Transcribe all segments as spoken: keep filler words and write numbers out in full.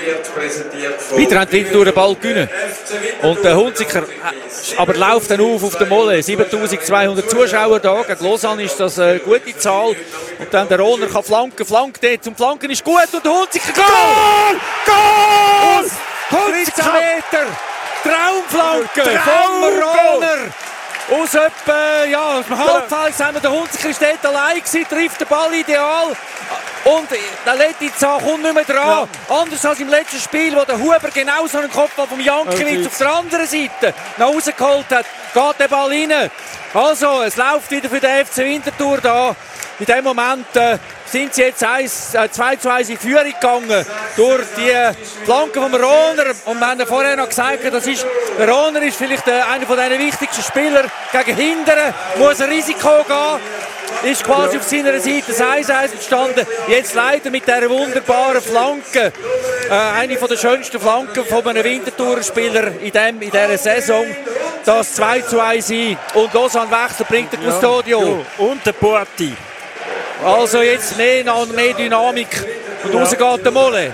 Wieder haben die Winterthur den Ball gewinnen. Und der Hunziker aber läuft dann auf auf der Molle. siebentausendzweihundert Zuschauer da. Gegen Lausanne ist das eine gute Zahl. Und dann der Rohner kann flanken. Flankt dort. Zum Flanken ist gut. Und der Hunziker... Goal! Goal! dreizehn Meter! Traumflanke vom Rohner! Aus etwa, ja, aus dem Halbfeld haben wir den Hunziker ist dort allein gewesen, trifft den Ball ideal. Und der Letica kommt nicht mehr dran. Ja. Anders als im letzten Spiel, wo der Huber genau so einen Kopfball vom Jankiewicz okay. auf der anderen Seite nach Hause geholt hat, geht der Ball rein. Also, es läuft wieder für den F C Winterthur da. In dem Moment äh, sind sie jetzt zwei zu eins in Führung gegangen durch die Flanke vom Rohner. Und wir haben vorher noch gesagt, das ist, der Rohner ist vielleicht äh, einer der wichtigsten Spieler. Gegen Hindern muss ein Risiko gehen. Ist quasi ja. auf seiner Seite das eins eins entstanden. Jetzt leider mit dieser wunderbaren Flanke. Äh, eine der schönsten Flanken von einem Winterthur-Spieler in, dem, in dieser Saison. Das zwei zu eins ein. Und Lausanne Wechsel bringt der Custodio. Ja. Und der Porti. Also jetzt mehr, mehr Dynamik. Und ja. raus geht der Molle.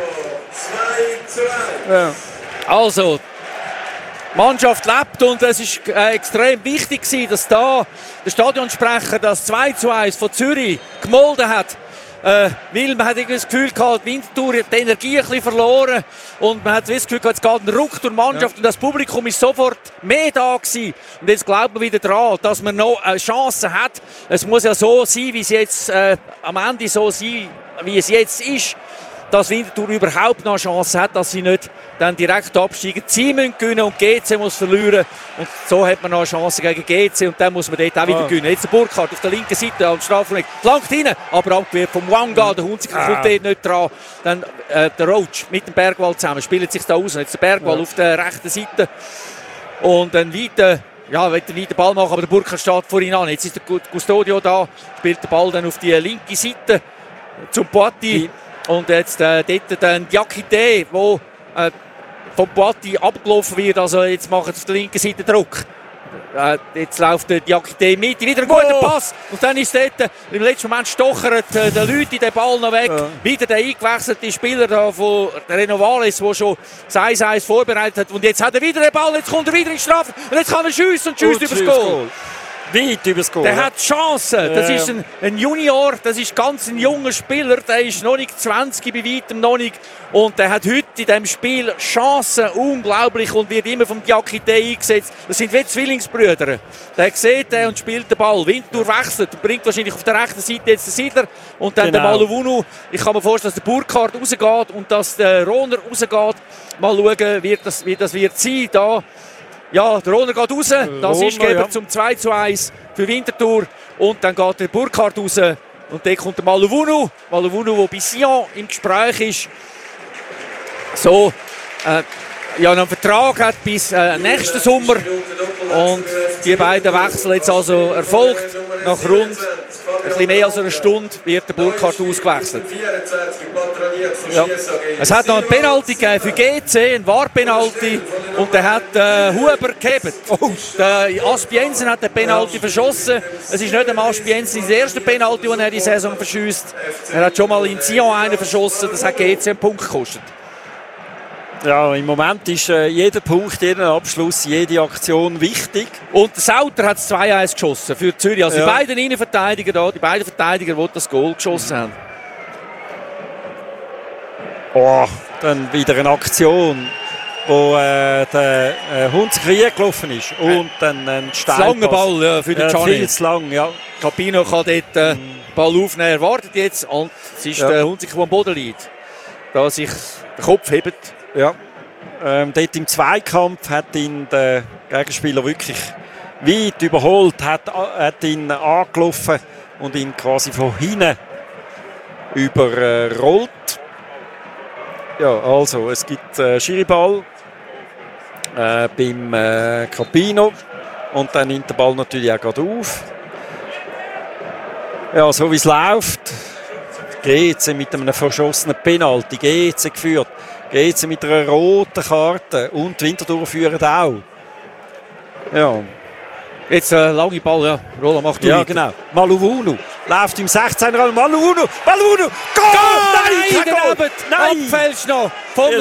Ja. Also, die Mannschaft lebt und es war äh, extrem wichtig, dass da der Stadionsprecher das zwei zu eins von Zürich gemolden hat. Äh, weil man hat irgendwie das Gefühl gehabt, Winterthur hat die Energie ein bisschen verloren und man hat das Gefühl gehabt, es geht ein Ruck durch die Mannschaft ja. und das Publikum ist sofort mehr da gewesen. Und jetzt glaubt man wieder daran, dass man noch eine Chance hat. Es muss ja so sein, wie es jetzt äh, am Ende so sein, wie es jetzt ist, dass Winterthur überhaupt noch eine Chance hat, dass sie nicht dann direkt absteigen. Sie müssen gewinnen und G C muss verlieren. Und so hat man noch eine Chance gegen G C und dann muss man dort auch wieder ah. gewinnen. Jetzt der Burkhardt auf der linken Seite am Strafraum. Flankt rein, aber abgewehrt vom Wanga. Der Hunziker ah. kommt dort nicht dran. Dann äh, der Roach mit dem Bergwald zusammen spielt sich da aus. Jetzt der Bergwald ja. auf der rechten Seite. Und dann weiter, ja, will er nicht den Ball machen, aber der Burkhardt steht vor ihm an. Jetzt ist der Custodio da, spielt den Ball dann auf die linke Seite zum Poiti. Und jetzt äh, dort dann Diakité, wo äh, vom Poiti abgelaufen wird. Also jetzt machen sie auf der linken Seite Druck. Äh, jetzt läuft der Diakité mit, wieder ein guter oh. Pass. Und dann ist dort, äh, im letzten Moment stochert äh, der Leute den Ball noch weg. Ja. Wieder der eingewechselte Spieler da von Renovales, der schon das eins eins vorbereitet hat. Und jetzt hat er wieder den Ball, jetzt kommt er wieder in die Strafe. Und jetzt kann er schiessen und schießt übers Goal. Weit übers Goal. Der hat Chancen. Das ist ein, ein Junior, das ist ganz ein junger Spieler. Der ist noch nicht zwanzig, bei weitem noch nicht. Und der hat heute in diesem Spiel Chancen, unglaublich, und wird immer vom Diakité eingesetzt. Das sind wie Zwillingsbrüder. Der sieht den und spielt den Ball. Winterthur wechselt und bringt wahrscheinlich auf der rechten Seite jetzt den Siedler. Und dann genau. der Maluvunu. Ich kann mir vorstellen, dass der Burkhardt rausgeht und dass der Rohner rausgeht. Mal schauen, wie das, wie das wird sein da. Ja, der Rohner geht raus, das Rohner, ist Geber ja. zum zwei zu eins für Winterthur. Und dann geht der Burkhardt raus und dann kommt der Maluvunu. Maluvunu, der bei Sion im Gespräch ist. So, äh, ja, einen Vertrag hat bis äh, nächsten Sommer. Und die beiden Wechsel jetzt also erfolgt. Nach rund ein bisschen mehr als einer Stunde wird der Burkhardt ausgewechselt. Ja. Es hat noch einen Penalty gegeben für G C, ein V A R-Penalty. Und der hat äh, Huber gehebt. Oh. Der Aspi Jensen hat den Penalty verschossen. Es ist nicht dem Aspi Jensen das erste Penalty, den er die Saison verschießt. Er hat schon mal in Sion einen verschossen. Das hat G C einen Punkt gekostet. Ja, im Moment ist äh, jeder Punkt, jeder Abschluss, jede Aktion wichtig. Und der Sauter hat zwei eins geschossen für Zürich. Also ja. die beiden Innenverteidiger da, die beiden Verteidiger, die das Goal geschossen haben. Oh, dann wieder eine Aktion, wo äh, der äh, Hunziker gelaufen ist. Und dann ein Steilpass. Lange Ball ja, für den Gianni. Viel zu lang, ja. Capino kann dort den äh, Ball aufnehmen. Er wartet jetzt. Und es ist ja. der Hunziker, der am Boden liegt. Da sich der Kopf hebt. Ja, ähm, dort im Zweikampf hat ihn der Gegenspieler wirklich weit überholt, hat, hat ihn angelaufen und ihn quasi von hinten überrollt. Ja, also es gibt äh, Schiriball äh, beim äh, Capino und dann nimmt der Ball natürlich auch gerade auf. Ja, so wie es läuft, G C mit einem verschossenen Penalty, G C geführt. Geht sie mit einer roten Karte und die Winterthur führen auch. Ja. Jetzt ein äh, langer Ball, ja. Roland macht Ja, weiter. Genau. Maluvunu läuft im sechzehner Raum. Maluvunu! Maluvunu! Goal! Goal! Nein, Nein, daneben! Nein! Abfällst noch vom